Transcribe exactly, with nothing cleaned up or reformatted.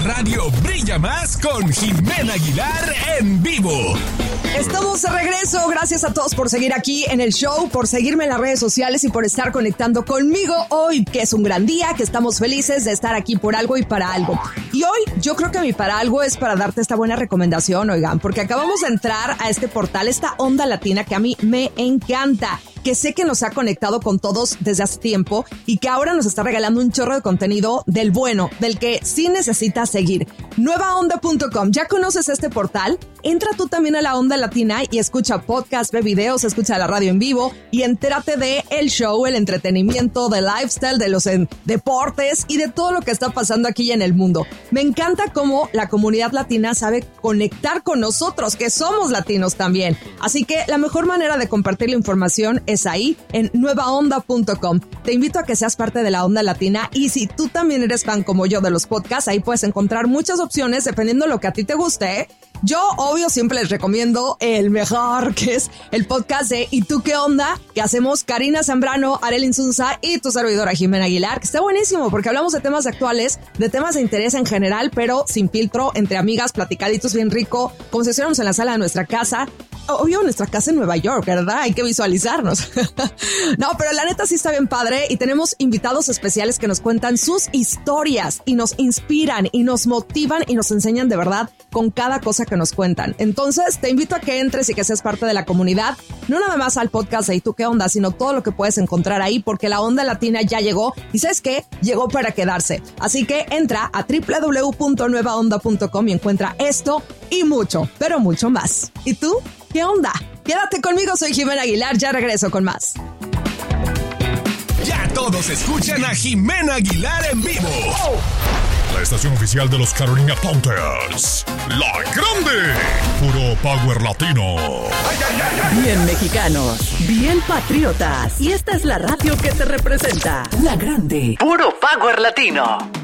radio brilla más con Jimena Aguilar en vivo. Estamos de regreso. Gracias a todos por seguir aquí en el show, por seguirme en las redes sociales y por estar conectando conmigo hoy, que es un gran día, que estamos felices de estar aquí por algo y para algo. Y hoy yo creo que mi para algo es para darte esta buena recomendación, oigan, porque acabamos de entrar a este portal, esta onda latina que a mí me encanta, que sé que nos ha conectado con todos desde hace tiempo y que ahora nos está regalando un chorro de contenido del bueno, del que sí necesitas seguir. nueva onda punto com. ¿Ya conoces este portal? Entra tú también a la Onda Latina y escucha podcast, ve videos, escucha la radio en vivo y entérate de el show, el entretenimiento, del lifestyle, de los en- deportes y de todo lo que está pasando aquí en el mundo. Me encanta cómo la comunidad latina sabe conectar con nosotros, que somos latinos también. Así que la mejor manera de compartir la información es ahí, en nueva onda punto com. Te invito a que seas parte de la Onda Latina y si tú también eres fan como yo de los podcasts, ahí puedes encontrar muchas opciones dependiendo de lo que a ti te guste, ¿eh? Yo, obvio, siempre les recomiendo el mejor, que es el podcast de ¿Y tú qué onda? Que hacemos Karina Zambrano, Arely Insunza y tu servidora Jimena Aguilar, que está buenísimo porque hablamos de temas actuales, de temas de interés en general, pero sin filtro, entre amigas, platicaditos bien rico, como si estuviéramos en la sala de nuestra casa. Obvio, nuestra casa en Nueva York, ¿verdad? Hay que visualizarnos. No, pero la neta sí está bien padre y tenemos invitados especiales que nos cuentan sus historias y nos inspiran y nos motivan y nos enseñan de verdad con cada cosa que nos cuentan. Entonces, te invito a que entres y que seas parte de la comunidad, no nada más al podcast de ¿Y tú qué onda?, sino todo lo que puedes encontrar ahí, porque la Onda Latina ya llegó y ¿sabes qué? Llegó para quedarse. Así que entra a doble u doble u doble u punto nueva onda punto com y encuentra esto y mucho, pero mucho más. ¿Y tú? ¿Qué onda? Quédate conmigo, soy Jimena Aguilar, ya regreso con más. Ya todos escuchan a Jimena Aguilar en vivo. La estación oficial de los Carolina Panthers. La Grande. Puro power latino. Bien mexicanos, bien patriotas. Y esta es la radio que te representa. La Grande. Puro power latino.